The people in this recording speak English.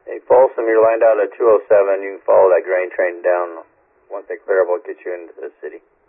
Hey, Folsom, you're lined out at 207. You can follow that grain train down. Once they clear up, I'll get you into the city.